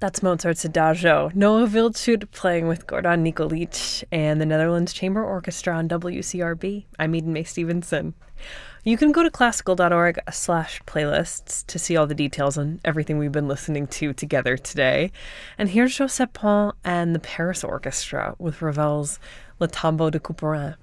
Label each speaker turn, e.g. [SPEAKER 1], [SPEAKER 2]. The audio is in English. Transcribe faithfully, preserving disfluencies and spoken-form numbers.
[SPEAKER 1] That's Mozart's Adagio. Noah Wildschut playing with Gordon Nikolic and the Netherlands Chamber Orchestra on W C R B. I'm Eden May Stevenson. You can go to classical.org slash playlists to see all the details on everything we've been listening to together today. And here's Joseph Pons and the Paris Orchestra with Ravel's Le Tombeau de Couperin.